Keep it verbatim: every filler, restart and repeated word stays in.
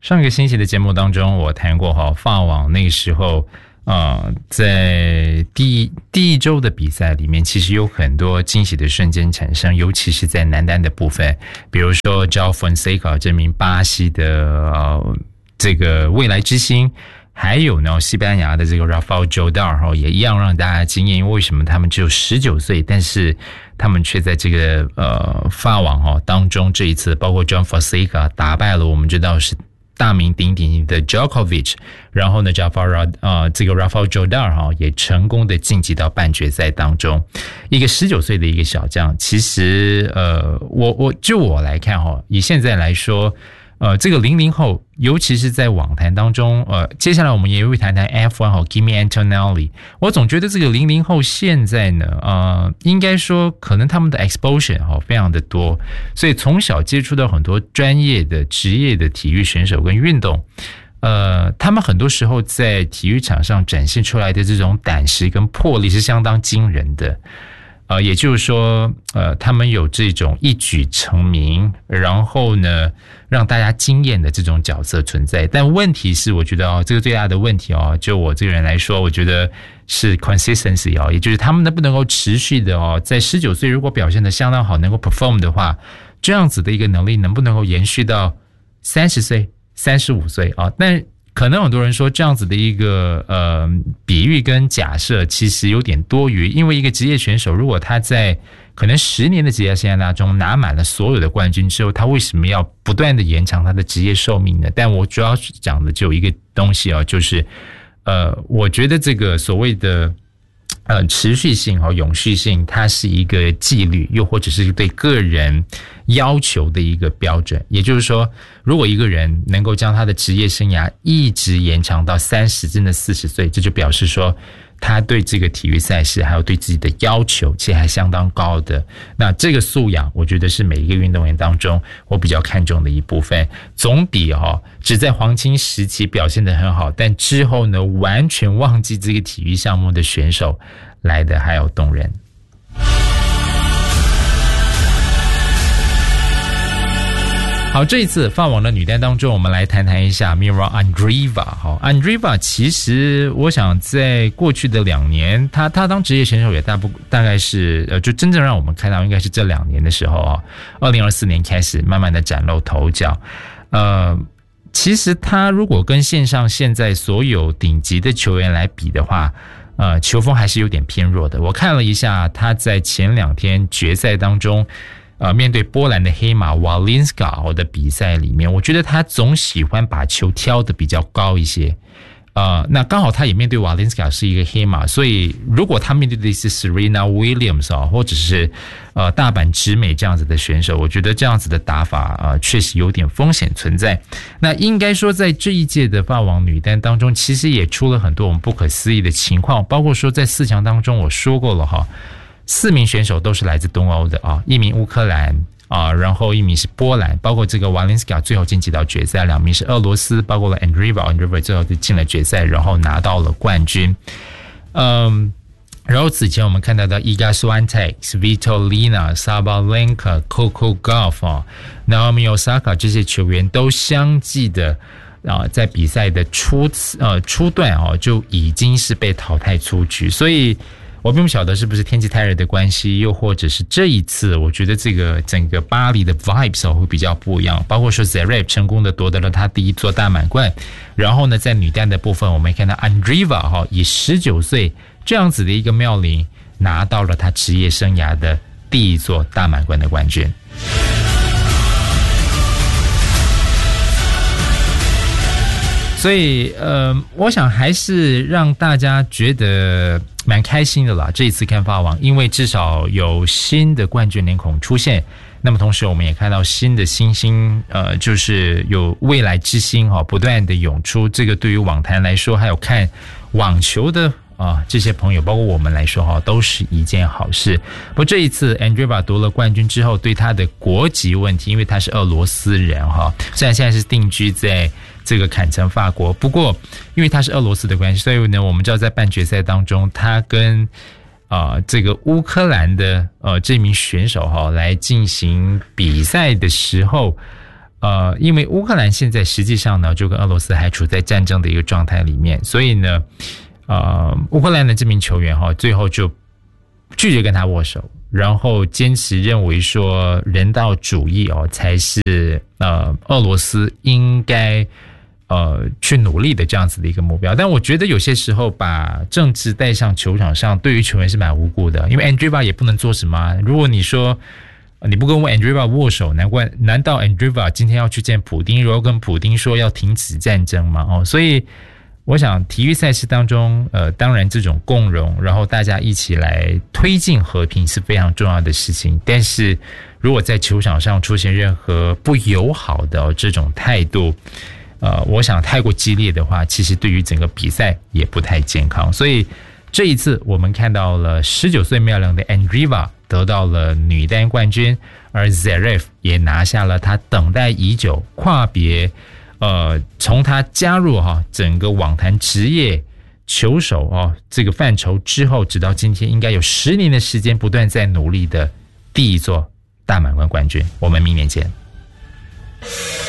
上个星期的节目当中，我谈过哈，法网那个时候，呃，在第一第一周的比赛里面，其实有很多惊喜的瞬间产生，尤其是在男单的部分，比如说 João Fonseca 这名巴西的呃这个未来之星。还有呢，西班牙的这个 Rafael Jodar 也一样让大家惊艳，因为为什么他们只有十九岁，但是他们却在这个呃法网当中，这一次包括 João Fonseca 打败了我们知道是大名鼎鼎的 Djokovic， 然后呢 Rafael 呃这个 Rafael Jodar 也成功的晋级到半决赛当中。一个十九岁的一个小将，其实呃我我就我来看哈，以现在来说。呃，这个零零后，尤其是在网坛当中，呃，接下来我们也会谈谈 F 一 和 Kimi Antonelli。我总觉得这个零零后现在呢，呃，应该说可能他们的 exposure 哈非常的多，所以从小接触到很多专业的职业的体育选手跟运动，呃，他们很多时候在体育场上展现出来的这种胆识跟魄力是相当惊人的。呃，也就是说，呃，他们有这种一举成名，然后呢，让大家惊艳的这种角色存在。但问题是，我觉得哦，这个最大的问题哦，就我这个人来说，我觉得是 consistency 哦，也就是他们能不能够持续的哦，在十九岁如果表现得相当好，能够 perform 的话，这样子的一个能力能不能够延续到三十岁、三十五岁啊？但可能很多人说这样子的一个呃比喻跟假设其实有点多余，因为一个职业选手如果他在可能十年的职业生涯当中拿满了所有的冠军之后，他为什么要不断的延长他的职业寿命呢？但我主要讲的就有一个东西啊，就是呃，我觉得这个所谓的呃持续性和永续性，它是一个纪律，又或者是对个人要求的一个标准。也就是说，如果一个人能够将他的职业生涯一直延长到三十甚至四十岁，这就表示说他对这个体育赛事还有对自己的要求其实还相当高的。那这个素养我觉得是每一个运动员当中我比较看重的一部分。总比哦只在黄金时期表现得很好，但之后呢完全忘记这个体育项目的选手来的还要动人。好，这一次法网的女单当中，我们来谈谈一下 Mira Andreeva。好 ，Andreeva 其实我想在过去的两年，她她当职业选手也大不大概是呃，就真正让我们看到应该是这两年的时候啊，二零二四年开始慢慢的崭露头角。呃，其实她如果跟线上现在所有顶级的球员来比的话，呃，球风还是有点偏弱的。我看了一下她在前两天决赛当中。呃，面对波兰的黑马瓦林斯卡的比赛里面，我觉得他总喜欢把球挑得比较高一些。呃，那刚好他也面对瓦林斯卡是一个黑马，所以如果他面对的是 Serena Williams 啊，或者是呃大阪直美这样子的选手，我觉得这样子的打法啊、呃，确实有点风险存在。那应该说，在这一届的法网女单当中，其实也出了很多我们不可思议的情况，包括说在四强当中，我说过了哈。四名选手都是来自东欧的啊，一名乌克兰啊，然后一名是波兰，包括这个瓦林斯卡最后晋级到决赛，两名是俄罗斯，包括了 Andreeva，Andreeva 最后就进了决赛，然后拿到了冠军。嗯，然后此前我们看到的 Iga Swiatek、Svitolina、Sabalenka、Coco Gauff 啊、Naomi Osaka 这些球员都相继的啊，在比赛的初呃初段啊就已经是被淘汰出局，所以。我并不晓得是不是天气太热的关系，又或者是这一次我觉得这个整个巴黎的 vibes 会比较不一样，包括说 Zverev 成功的夺得了他第一座大满贯，然后呢在女单的部分我们看到 Andreeva 哈以十九岁这样子的一个妙龄拿到了他职业生涯的第一座大满贯的冠军。所以呃我想还是让大家觉得蛮开心的啦，这一次看法网，因为至少有新的冠军脸孔出现，那么同时我们也看到新的新星，呃，就是有未来之星哈、哦，不断的涌出。这个对于网坛来说，还有看网球的啊这些朋友，包括我们来说哈，都是一件好事。不过这一次 Andreeva 夺了冠军之后，对他的国籍问题，因为他是俄罗斯人哈，虽然现在是定居在这个坎城法国，不过因为他是俄罗斯的关系，所以呢，我们知道在半决赛当中，他跟啊、呃、这个乌克兰的呃这名选手哈来进行比赛的时候， 呃，因为乌克兰现在实际上呢，就跟俄罗斯还处在战争的一个状态里面，所以呢，呃，乌克兰的这名球员哈，最后就拒绝跟他握手，然后坚持认为说人道主义哦才是呃俄罗斯应该呃去努力的这样子的一个目标。但我觉得有些时候把政治带上球场上，对于球员是蛮无辜的，因为 Andreeva 也不能做什么。如果你说你不跟 Andreeva 握手，难怪难道 Andreeva 今天要去见普丁，然后跟普丁说要停止战争吗？哦，所以我想体育赛事当中，呃，当然这种共荣，然后大家一起来推进和平是非常重要的事情。但是如果在球场上出现任何不友好的、哦、这种态度，呃，我想太过激烈的话，其实对于整个比赛也不太健康。所以这一次我们看到了十九岁妙龄的 Andreeva 得到了女单冠军，而 Zverev 也拿下了他等待已久跨别。呃，从他加入哈、啊、整个网坛职业球手哦、啊、这个范畴之后，直到今天应该有十年的时间不断在努力的第一座大满贯冠军。我们明年见。